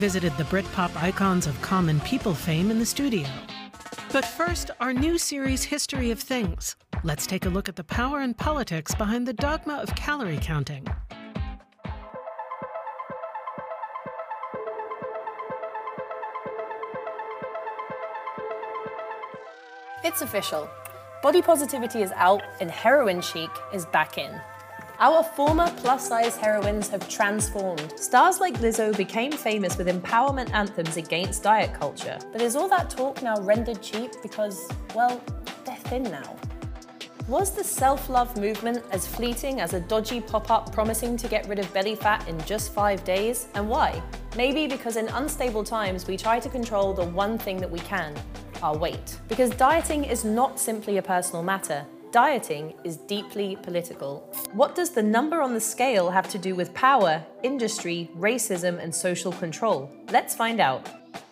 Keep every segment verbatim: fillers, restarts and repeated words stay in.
visited the Britpop icons of Common People fame in the studio. But first, our new series, History of Things. Let's take a look at the power and politics behind the dogma of calorie counting. It's official. Body positivity is out and heroin chic is back in. Our former plus-size heroines have transformed. Stars like Lizzo became famous with empowerment anthems against diet culture. But is all that talk now rendered cheap because, well, they're thin now? Was the self-love movement as fleeting as a dodgy pop-up promising to get rid of belly fat in just five days? And why? Maybe because in unstable times we try to control the one thing that we can, our weight. Because dieting is not simply a personal matter. Dieting is deeply political. What does the number on the scale have to do with power, industry, racism, and social control? Let's find out.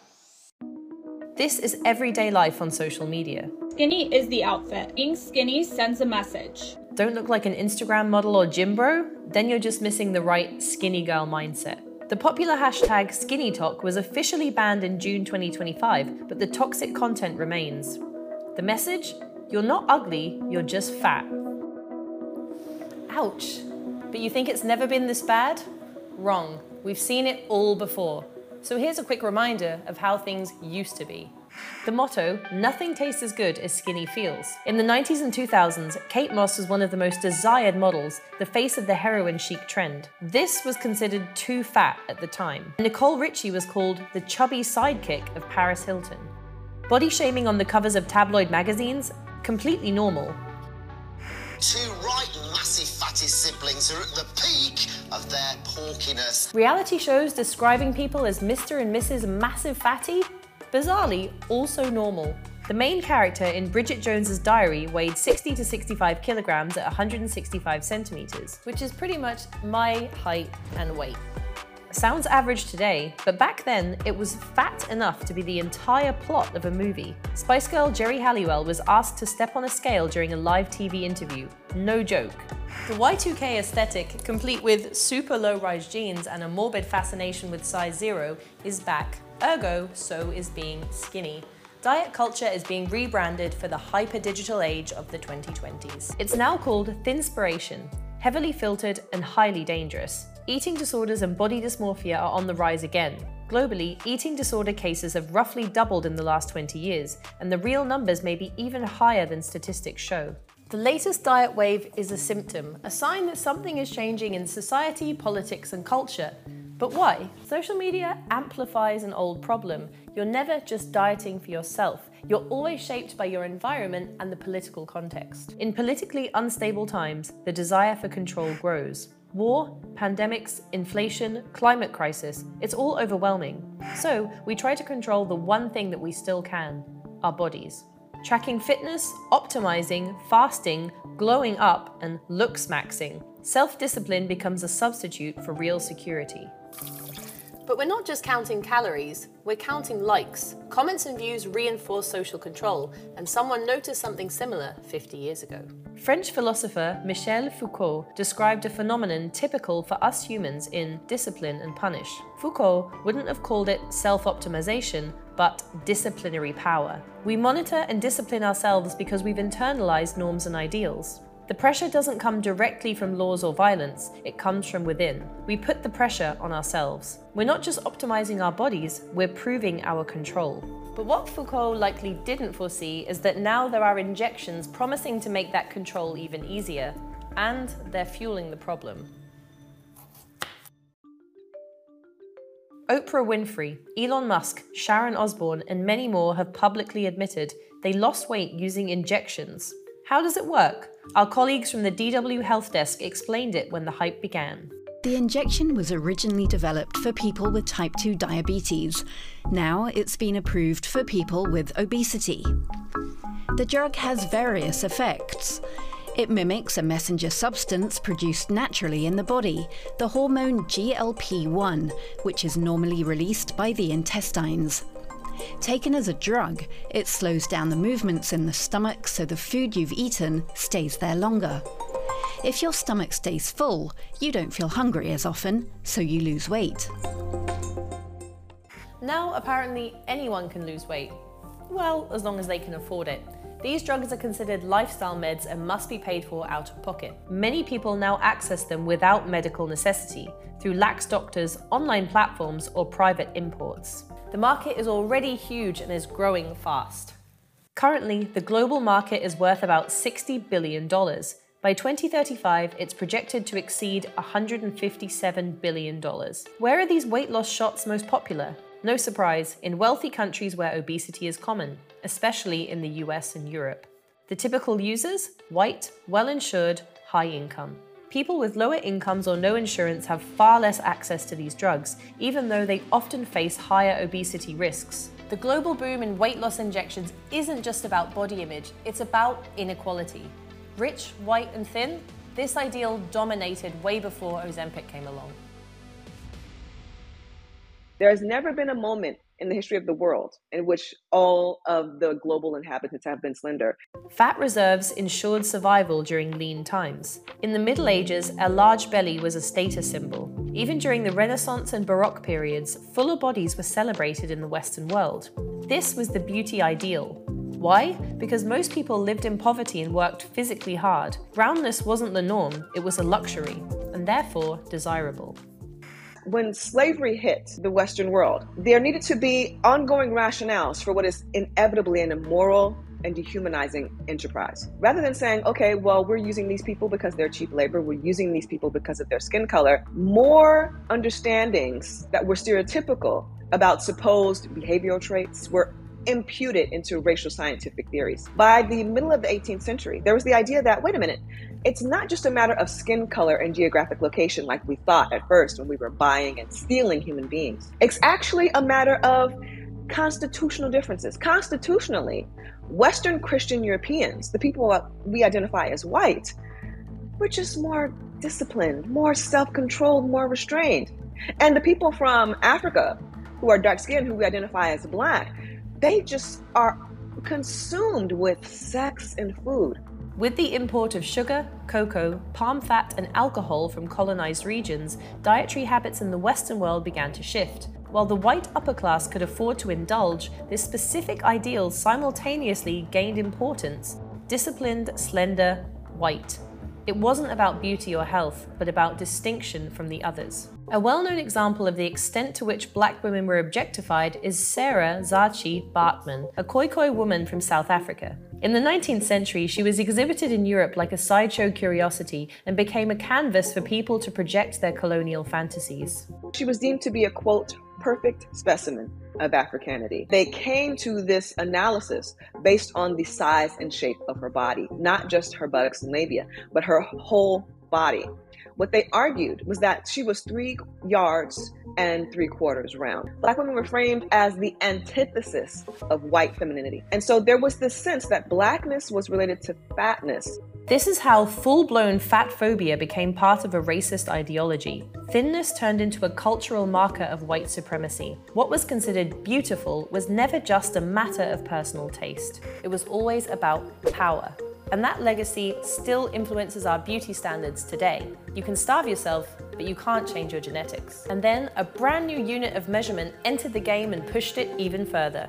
This is everyday life on social media. Skinny is the outfit. Being skinny sends a message. Don't look like an Instagram model or gym bro? Then you're just missing the right skinny girl mindset. The popular hashtag SkinnyTok was officially banned in June twenty twenty-five, but the toxic content remains. The message? You're not ugly, you're just fat. Ouch. But you think it's never been this bad? Wrong. We've seen it all before. So here's a quick reminder of how things used to be. The motto, nothing tastes as good as skinny feels. In the nineties and two thousands, Kate Moss was one of the most desired models, the face of the heroin chic trend. This was considered too fat at the time. Nicole Richie was called the chubby sidekick of Paris Hilton. Body shaming on the covers of tabloid magazines? Completely normal. Two right massive fatty siblings are at the peak of their porkiness. Reality shows describing people as Mister and Missus Massive Fatty? Bizarrely, also normal. The main character in Bridget Jones's Diary weighed sixty to sixty-five kilograms at one hundred sixty-five centimeters, which is pretty much my height and weight. Sounds average today, but back then it was fat enough to be the entire plot of a movie. Spice Girl Geri Halliwell was asked to step on a scale during a live T V interview. No joke. The Y two K aesthetic, complete with super low-rise jeans and a morbid fascination with size zero, is back. Ergo, so is being skinny. Diet culture is being rebranded for the hyper-digital age of the twenty twenties. It's now called Thinspiration, heavily filtered and highly dangerous. Eating disorders and body dysmorphia are on the rise again. Globally, eating disorder cases have roughly doubled in the last twenty years, and the real numbers may be even higher than statistics show. The latest diet wave is a symptom, a sign that something is changing in society, politics, and culture. But why? Social media amplifies an old problem. You're never just dieting for yourself. You're always shaped by your environment and the political context. In politically unstable times, the desire for control grows. War, pandemics, inflation, climate crisis, it's all overwhelming. So we try to control the one thing that we still can, our bodies. Tracking fitness, optimizing, fasting, glowing up, and looks-maxing. Self-discipline becomes a substitute for real security. But we're not just counting calories, we're counting likes. Comments and views reinforce social control, and someone noticed something similar fifty years ago. French philosopher Michel Foucault described a phenomenon typical for us humans in Discipline and Punish. Foucault wouldn't have called it self-optimization, but disciplinary power. We monitor and discipline ourselves because we've internalized norms and ideals. The pressure doesn't come directly from laws or violence, it comes from within. We put the pressure on ourselves. We're not just optimizing our bodies, we're proving our control. But what Foucault likely didn't foresee is that now there are injections promising to make that control even easier, and they're fueling the problem. Oprah Winfrey, Elon Musk, Sharon Osbourne, and many more have publicly admitted they lost weight using injections. How does it work? Our colleagues from the D W Health Desk explained it when the hype began. The injection was originally developed for people with type two diabetes. Now it's been approved for people with obesity. The drug has various effects. It mimics a messenger substance produced naturally in the body, the hormone G L P one, which is normally released by the intestines. Taken as a drug, it slows down the movements in the stomach so the food you've eaten stays there longer. If your stomach stays full, you don't feel hungry as often, so you lose weight. Now, apparently, anyone can lose weight. Well, as long as they can afford it. These drugs are considered lifestyle meds and must be paid for out of pocket. Many people now access them without medical necessity, through lax doctors, online platforms, or private imports. The market is already huge and is growing fast. Currently, the global market is worth about sixty billion dollars. By twenty thirty-five, it's projected to exceed one hundred fifty-seven billion dollars. Where are these weight loss shots most popular? No surprise, in wealthy countries where obesity is common, especially in the U S and Europe. The typical users? White, well-insured, high income. People with lower incomes or no insurance have far less access to these drugs, even though they often face higher obesity risks. The global boom in weight loss injections isn't just about body image, it's about inequality. Rich, white, and thin? This ideal dominated way before Ozempic came along. There has never been a moment in the history of the world in which all of the global inhabitants have been slender. Fat reserves ensured survival during lean times. In the Middle Ages, a large belly was a status symbol. Even during the Renaissance and Baroque periods, fuller bodies were celebrated in the Western world. This was the beauty ideal. Why? Because most people lived in poverty and worked physically hard. Roundness wasn't the norm, it was a luxury, and therefore desirable. When slavery hit the Western world, there needed to be ongoing rationales for what is inevitably an immoral and dehumanizing enterprise. Rather than saying, okay, well, we're using these people because they're cheap labor, we're using these people because of their skin color, more understandings that were stereotypical about supposed behavioral traits were imputed into racial scientific theories. By the middle of the eighteenth century, there was the idea that, wait a minute, it's not just a matter of skin color and geographic location like we thought at first when we were buying and stealing human beings. It's actually a matter of constitutional differences. Constitutionally, Western Christian Europeans, the people we identify as white, were just more disciplined, more self-controlled, more restrained. And the people from Africa who are dark-skinned, who we identify as black, they just are consumed with sex and food. With the import of sugar, cocoa, palm fat, and alcohol from colonized regions, dietary habits in the Western world began to shift. While the white upper class could afford to indulge, this specific ideal simultaneously gained importance. Disciplined, slender, white. It wasn't about beauty or health, but about distinction from the others. A well-known example of the extent to which black women were objectified is Sarah Zachi Baartman, a Khoikhoi woman from South Africa. In the nineteenth century, she was exhibited in Europe like a sideshow curiosity and became a canvas for people to project their colonial fantasies. She was deemed to be a, quote, perfect specimen of Africanity. They came to this analysis based on the size and shape of her body, not just her buttocks and labia, but her whole body. What they argued was that she was three yards and three quarters round. Black women were framed as the antithesis of white femininity. And so there was this sense that blackness was related to fatness. This is how full-blown fat phobia became part of a racist ideology. Thinness turned into a cultural marker of white supremacy. What was considered beautiful was never just a matter of personal taste. It was always about power. And that legacy still influences our beauty standards today. You can starve yourself, but you can't change your genetics. And then a brand new unit of measurement entered the game and pushed it even further.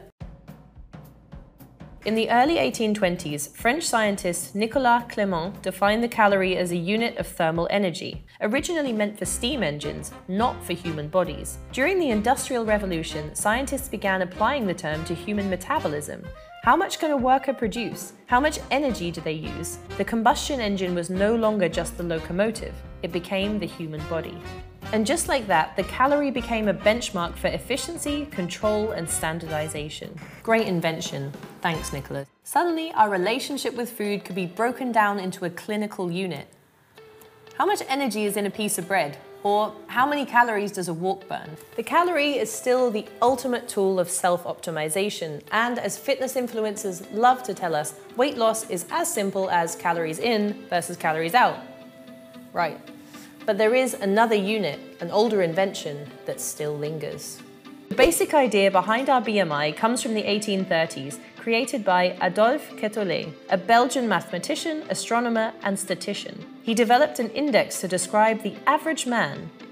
In the early eighteen twenties, French scientist Nicolas Clément defined the calorie as a unit of thermal energy, originally meant for steam engines, not for human bodies. During the Industrial Revolution, scientists began applying the term to human metabolism. How much can a worker produce? How much energy do they use? The combustion engine was no longer just the locomotive, it became the human body. And just like that, the calorie became a benchmark for efficiency, control, and standardization. Great invention. Thanks, Nicholas. Suddenly, our relationship with food could be broken down into a clinical unit. How much energy is in a piece of bread? Or how many calories does a walk burn? The calorie is still the ultimate tool of self-optimization, and as fitness influencers love to tell us, weight loss is as simple as calories in versus calories out. Right. But there is another unit, an older invention, that still lingers. The basic idea behind our B M I comes from the eighteen thirties, created by Adolphe Quetelet, a Belgian mathematician, astronomer, and statistician. He developed an index to describe the average man,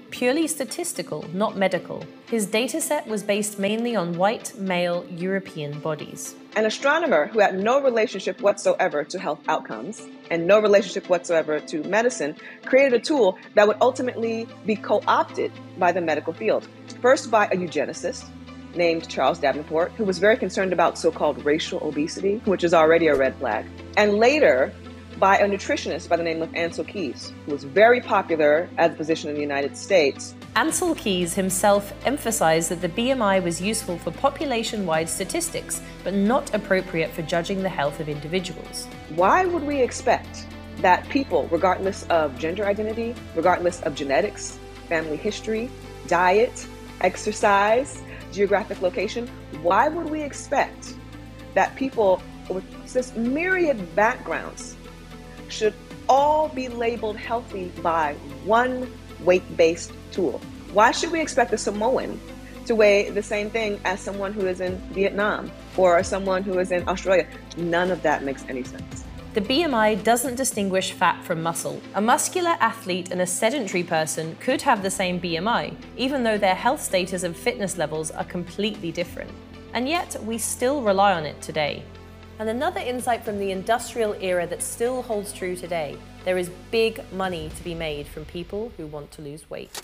purely statistical, not medical. His dataset was based mainly on white, male, European bodies. An astronomer who had no relationship whatsoever to health outcomes and no relationship whatsoever to medicine created a tool that would ultimately be co-opted by the medical field. First by a eugenicist named Charles Davenport, who was very concerned about so-called racial obesity, which is already a red flag, and later by a nutritionist by the name of Ancel Keys, who was very popular as a physician in the United States. Ancel Keys himself emphasized that the B M I was useful for population-wide statistics, but not appropriate for judging the health of individuals. Why would we expect that people, regardless of gender identity, regardless of genetics, family history, diet, exercise, geographic location, why would we expect that people with this myriad backgrounds should all be labeled healthy by one weight-based tool? Why should we expect a Samoan to weigh the same thing as someone who is in Vietnam or someone who is in Australia? None of that makes any sense. The B M I doesn't distinguish fat from muscle. A muscular athlete and a sedentary person could have the same B M I, even though their health status and fitness levels are completely different. And yet, we still rely on it today. And another insight from the industrial era that still holds true today: there is big money to be made from people who want to lose weight.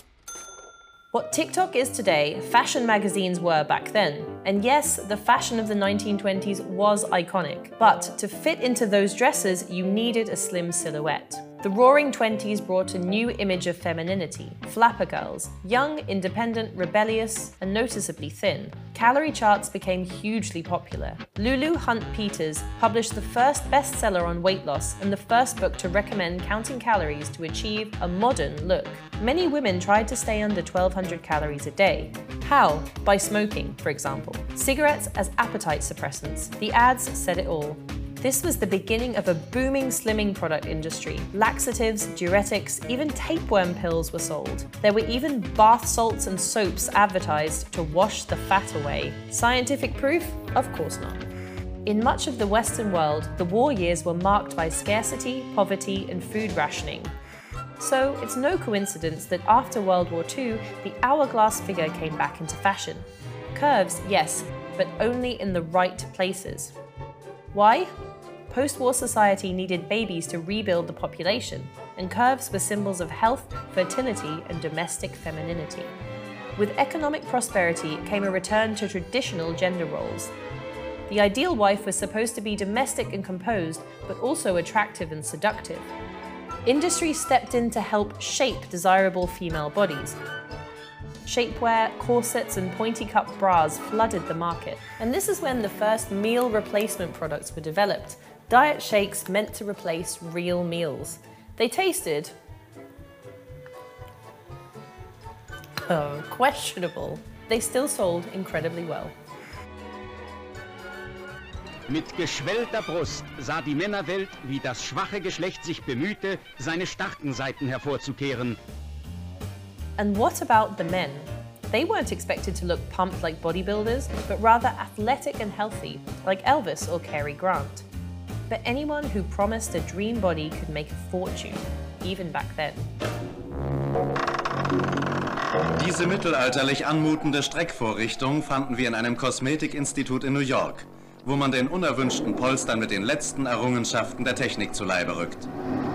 What TikTok is today, fashion magazines were back then. And yes, the fashion of the nineteen twenties was iconic, but to fit into those dresses, you needed a slim silhouette. The Roaring Twenties brought a new image of femininity: flapper girls, young, independent, rebellious, and noticeably thin. Calorie charts became hugely popular. Lulu Hunt Peters published the first bestseller on weight loss and the first book to recommend counting calories to achieve a modern look. Many women tried to stay under twelve hundred calories a day. How? By smoking, for example. Cigarettes as appetite suppressants. The ads said it all. This was the beginning of a booming slimming product industry. Laxatives, diuretics, even tapeworm pills were sold. There were even bath salts and soaps advertised to wash the fat away. Scientific proof? Of course not. In much of the Western world, the war years were marked by scarcity, poverty, and food rationing. So it's no coincidence that after World War Two, the hourglass figure came back into fashion. Curves, yes, but only in the right places. Why? Post-war society needed babies to rebuild the population, and curves were symbols of health, fertility, and domestic femininity. With economic prosperity came a return to traditional gender roles. The ideal wife was supposed to be domestic and composed, but also attractive and seductive. Industry stepped in to help shape desirable female bodies. Shapewear, corsets, and pointy-cup bras flooded the market. And this is when the first meal replacement products were developed. Diet shakes meant to replace real meals. They tasted oh, questionable. They still sold incredibly well. Mit geschwellter Brust sah die Männerwelt, wie das schwache Geschlecht sich bemühte, seine starken Seiten hervorzukehren. And what about the men? They weren't expected to look pumped like bodybuilders, but rather athletic and healthy, like Elvis or Cary Grant. But anyone who promised a dream body could make a fortune, even back then. Diese mittelalterlich anmutende Streckvorrichtung fanden wir in einem Kosmetikinstitut in New York, wo man den unerwünschten Polstern mit den letzten Errungenschaften der Technik zu Leibe rückt.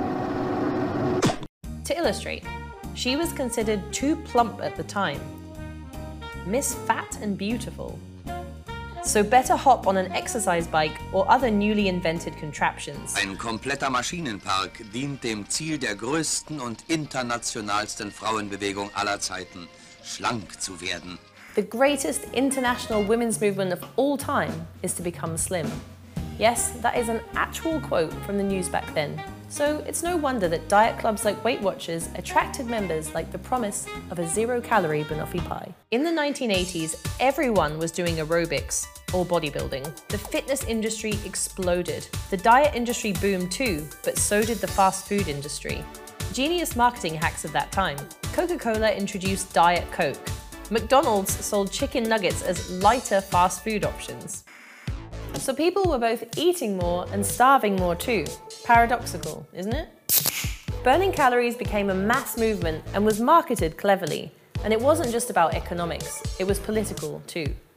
To illustrate, she was considered too plump at the time. Miss Fat and Beautiful. So better hop on an exercise bike or other newly invented contraptions. Ein kompletter Maschinenpark dient dem Ziel der größten und internationalsten Frauenbewegung aller Zeiten, schlank zu werden. The greatest international women's movement of all time is to become slim. Yes, that is an actual quote from the news back then. So it's no wonder that diet clubs like Weight Watchers attracted members like the promise of a zero-calorie banoffee pie. In the nineteen eighties, everyone was doing aerobics or bodybuilding. The fitness industry exploded. The diet industry boomed too, but so did the fast food industry. Genius marketing hacks of that time. Coca-Cola introduced Diet Coke. McDonald's sold chicken nuggets as lighter fast food options. So people were both eating more and starving more too. Paradoxical, isn't it? Burning calories became a mass movement and was marketed cleverly. And it wasn't just about economics, it was political too.